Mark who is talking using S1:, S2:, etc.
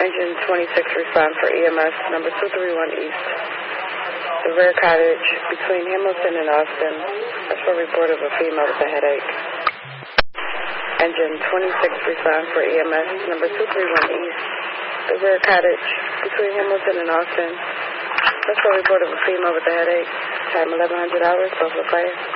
S1: Engine 26, respond for EMS number 231 East. The rear cottage between Hamilton and Austin. That's for report of a female with a headache. Engine 26, respond for EMS number 231 East. The rear cottage between Hamilton and Austin. That's for report of a female with a headache. Time 1100 hours, Buffalo Fire.